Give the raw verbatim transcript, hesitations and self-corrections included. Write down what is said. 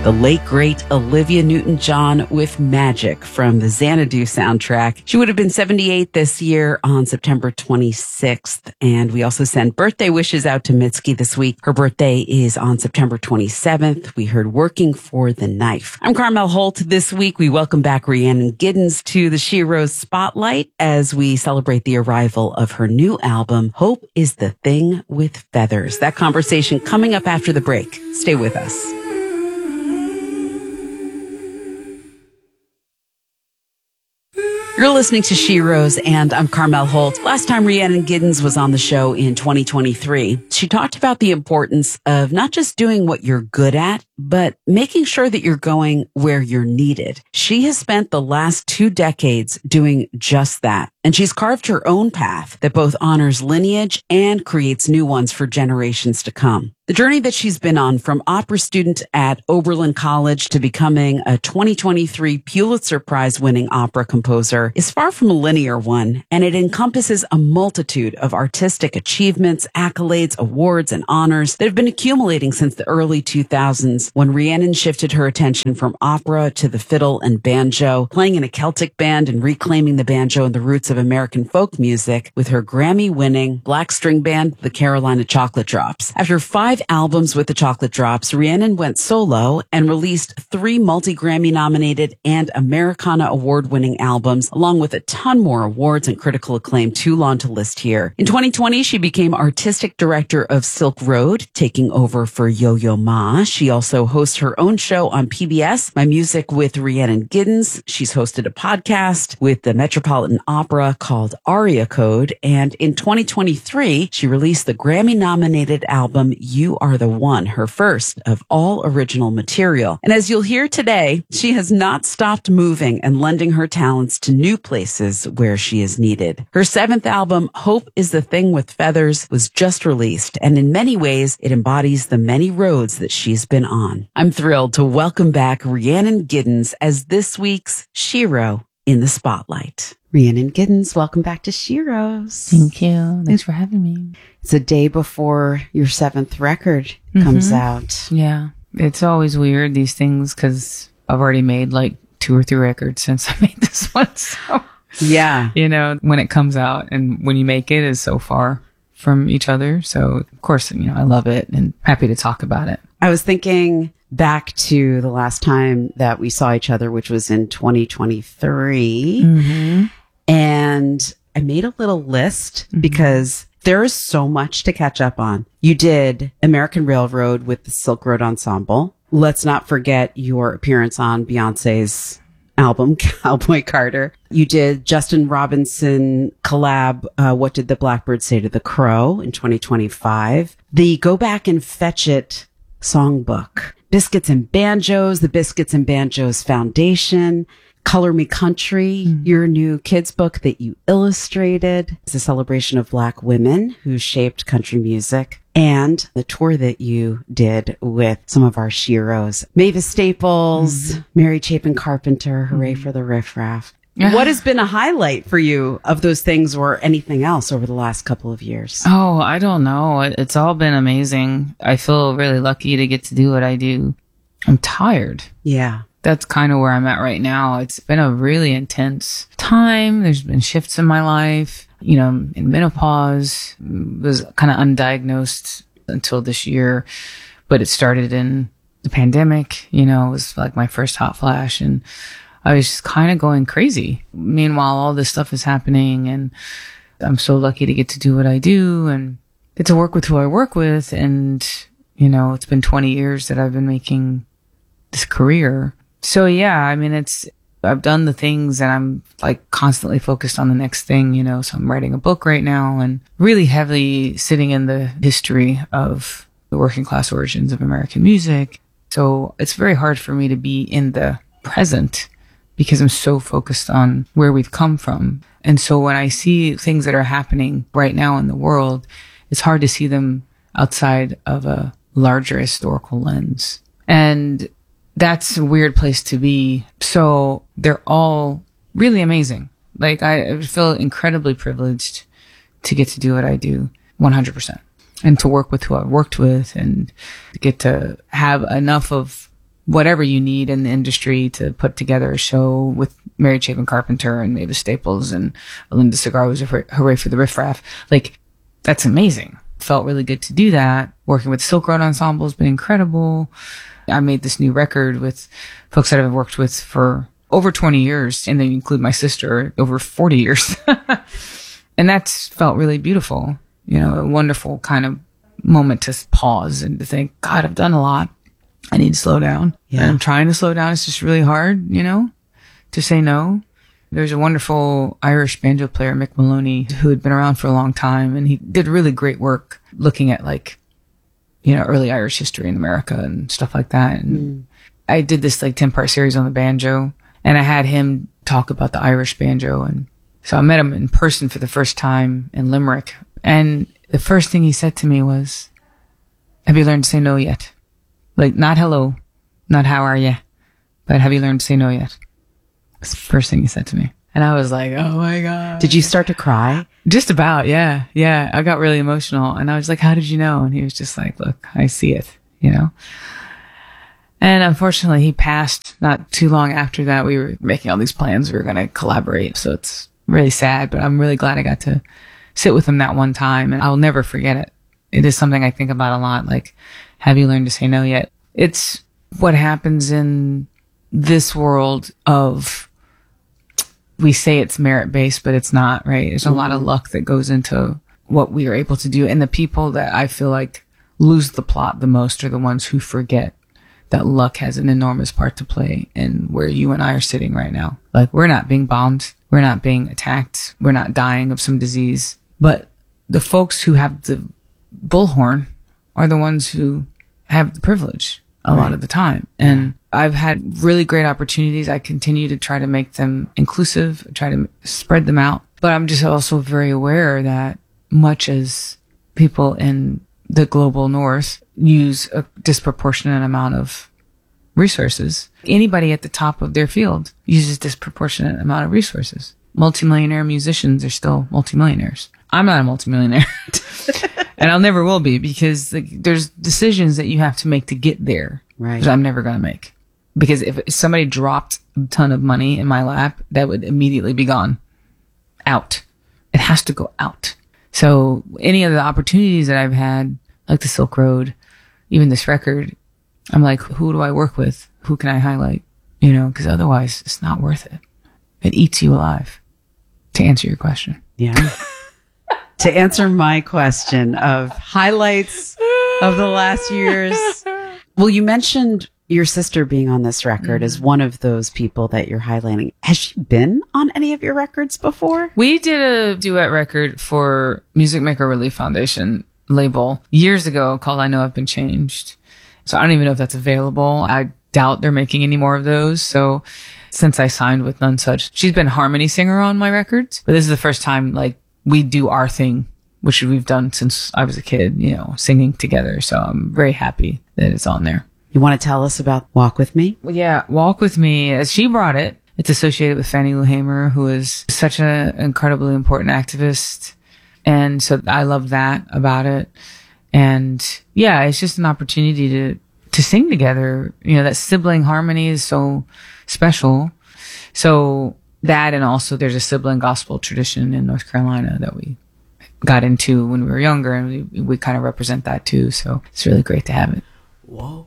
The late, great Olivia Newton-John with Magic from the Xanadu soundtrack. She would have been seventy-eight this year on September twenty-sixth. And we also send birthday wishes out to Mitski this week. Her birthday is on September twenty-seventh. We heard Working for the Knife. I'm Carmel Holt. This week, we welcome back Rhiannon Giddens to the Sheroes Spotlight as we celebrate the arrival of her new album, Hope is the Thing with Feathers. That conversation coming up after the break. Stay with us. You're listening to Sheroes, and I'm Carmel Holt. Last time Rhiannon Giddens was on the show in twenty twenty-three, she talked about the importance of not just doing what you're good at, but making sure that you're going where you're needed. She has spent the last two decades doing just that, and she's carved her own path that both honors lineage and creates new ones for generations to come. The journey that she's been on, from opera student at Oberlin College to becoming a twenty twenty-three Pulitzer Prize winning opera composer, is far from a linear one, and it encompasses a multitude of artistic achievements, accolades, awards, and honors that have been accumulating since the early two thousands, when Rhiannon shifted her attention from opera to the fiddle and banjo, playing in a Celtic band and reclaiming the banjo and the roots of American folk music with her Grammy-winning black string band, the Carolina Chocolate Drops. After five albums with the Chocolate Drops, Rhiannon went solo and released three multi-Grammy nominated and Americana award-winning albums, along with a ton more awards and critical acclaim too long to list here. In twenty twenty, she became artistic director of Silk Road, taking over for Yo-Yo Ma. She also hosts her own show on P B S, My Music with Rhiannon Giddens. She's hosted a podcast with the Metropolitan Opera called Aria Code, and in twenty twenty-three, she released the Grammy-nominated album You Are the One, her first of all original material. And as you'll hear today, she has not stopped moving and lending her talents to new places where she is needed. Her seventh album, Hope is the Thing with Feathers, was just released, and in many ways, it embodies the many roads that she's been on. I'm thrilled to welcome back Rhiannon Giddens as this week's Shero in the Spotlight. Rhiannon Giddens, welcome back to Sheroes. Thank you. Thanks for having me. It's a day before your seventh record mm-hmm. comes out. Yeah. It's always weird, these things, because I've already made like two or three records since I made this one. So, yeah. You know, when it comes out and when you make it is so far from each other. So, of course, you know, I love it and happy to talk about it. I was thinking back to the last time that we saw each other, which was in twenty twenty-three. Mm-hmm. And I made a little list mm-hmm. because there is so much to catch up on. You did American Railroad with the Silk Road Ensemble. Let's not forget your appearance on Beyonce's album, Cowboy Carter. You did Justin Robinson collab, uh, What Did the Blackbird Say to the Crow in twenty twenty-five. The Go Back and Fetch It songbook. Biscuits and Banjos, the Biscuits and Banjos Foundation. Color Me Country, mm-hmm. your new kids book that you illustrated. It's a celebration of Black women who shaped country music. And the tour that you did with some of our Sheroes. Mavis Staples, mm-hmm. Mary Chapin Carpenter, hooray mm-hmm. for the riffraff. What has been a highlight for you of those things or anything else over the last couple of years? Oh, I don't know. It's all been amazing. I feel really lucky to get to do what I do. I'm tired. Yeah. That's kind of where I'm at right now. It's been a really intense time. There's been shifts in my life. You know, in menopause, was kind of undiagnosed until this year, but it started in the pandemic. You know, it was like my first hot flash, and I was just kind of going crazy. Meanwhile, all this stuff is happening, and I'm so lucky to get to do what I do and get to work with who I work with. And, you know, it's been twenty years that I've been making this career. So yeah, I mean, it's, I've done the things and I'm like constantly focused on the next thing, you know, so I'm writing a book right now and really heavily sitting in the history of the working class origins of American music. So it's very hard for me to be in the present because I'm so focused on where we've come from. And so when I see things that are happening right now in the world, it's hard to see them outside of a larger historical lens. And that's a weird place to be. So they're all really amazing. Like, I feel incredibly privileged to get to do what I do one hundred percent and to work with who I've worked with and to get to have enough of whatever you need in the industry to put together a show with Mary Chapin Carpenter and Mavis Staples and Linda Segar was a Hooray for the Riff Raff. Like, that's amazing. Felt really good to do that. Working with Silk Road Ensemble has been incredible. I made this new record with folks that I've worked with for over twenty years, and they include my sister, over forty years. And that's felt really beautiful. You know, a wonderful kind of moment to pause and to think, God, I've done a lot. I need to slow down. Yeah. And I'm trying to slow down. It's just really hard, you know, to say no. There's a wonderful Irish banjo player, Mick Maloney, who had been around for a long time, and he did really great work looking at, like, you know, early Irish history in America and stuff like that. And mm. I did this like ten part series on the banjo, and I had him talk about the Irish banjo. And so I met him in person for the first time in Limerick. And the first thing he said to me was, have you learned to say no yet? Like, not hello, not how are you, but have you learned to say no yet? That's the first thing he said to me. And I was like, oh my God. Did you start to cry? Just about, yeah. Yeah. I got really emotional. And I was like, how did you know? And he was just like, look, I see it, you know? And unfortunately, he passed not too long after that. We were making all these plans. We were going to collaborate. So it's really sad, but I'm really glad I got to sit with him that one time. And I'll never forget it. It is something I think about a lot. Like, have you learned to say no yet? It's what happens in this world of, we say it's merit-based, but it's not, right? There's a mm-hmm. lot of luck that goes into what we are able to do. And the people that I feel like lose the plot the most are the ones who forget that luck has an enormous part to play in where you and I are sitting right now. Like, we're not being bombed. We're not being attacked. We're not dying of some disease. But the folks who have the bullhorn are the ones who have the privilege a right. lot of the time. And I've had really great opportunities. I continue to try to make them inclusive, try to spread them out. But I'm just also very aware that much as people in the global north use a disproportionate amount of resources, anybody at the top of their field uses disproportionate amount of resources. Multimillionaire musicians are still multimillionaires. I'm not a multimillionaire. And I'll never will be, because like, there's decisions that you have to make to get there. Right. That I'm never going to make. Because if somebody dropped a ton of money in my lap, that would immediately be gone. Out. It has to go out. So any of the opportunities that I've had, like the Silk Road, even this record, I'm like, who do I work with? Who can I highlight? You know, because otherwise it's not worth it. It eats you alive, to answer your question. Yeah. To answer my question of highlights of the last years. Well, you mentioned your sister being on this record mm-hmm. as one of those people that you're highlighting. Has she been on any of your records before? We did a duet record for Music Maker Relief Foundation label years ago called I Know I've Been Changed. So I don't even know if that's available. I doubt they're making any more of those. So since I signed with None Such, she's been harmony singer on my records. But this is the first time, like, we do our thing, which we've done since I was a kid, you know, singing together. So I'm very happy that it's on there. You want to tell us about Walk With Me? Well, yeah, Walk With Me, as she brought it, it's associated with Fannie Lou Hamer, who is such an incredibly important activist. And so I love that about it. And yeah, it's just an opportunity to, to sing together. You know, that sibling harmony is so special. So that, and also there's a sibling gospel tradition in North Carolina that we got into when we were younger, and we, we kind of represent that too. So it's really great to have it. Whoa.